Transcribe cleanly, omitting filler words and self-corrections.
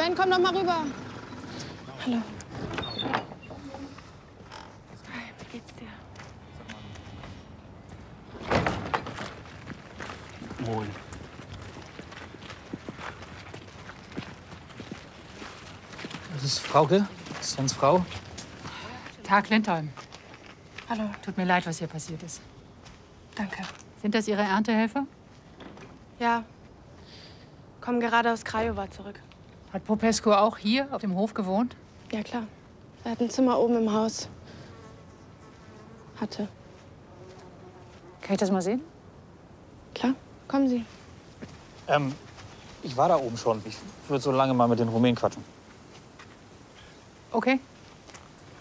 Sven, komm doch mal rüber. Hallo. Hi, wie geht's dir? Moin. Das ist Frauke, Svens Frau. Tag Lindholm. Hallo. Tut mir leid, was hier passiert ist. Danke. Sind das Ihre Erntehelfer? Ja. Kommen gerade aus Craiova zurück. Hat Popescu auch hier auf dem Hof gewohnt? Ja, klar. Er hat ein Zimmer oben im Haus. Hatte. Kann ich das mal sehen? Klar. Kommen Sie. Ich war da oben schon. Ich würde so lange mal mit den Rumänen quatschen. Okay.